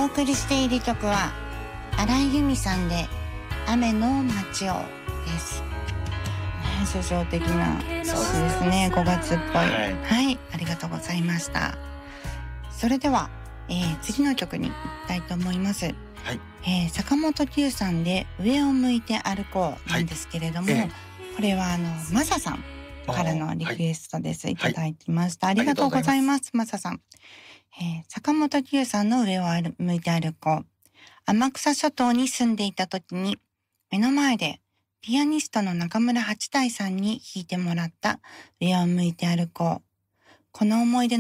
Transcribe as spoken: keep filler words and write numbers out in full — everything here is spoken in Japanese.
お送りしている曲は荒井由実さんで雨の街をです、ね、抽象的なそうですね、ごがつっぽい、はい、はい、ありがとうございました。それでは、えー、次の曲に行きたいと思います、はい。えー、坂本九さんで上を向いて歩こうなんですけれども、はい、えー、これはあのマサさんからのリクエストです、はい、いただきました、はい、ありがとうございます。マサさん、えー、坂本九さんの上を向いて歩こう。天草諸島に住んでいた時に目の前でピアニストの中村八大さんに弾いてもらった上を向いて歩こう。この思い出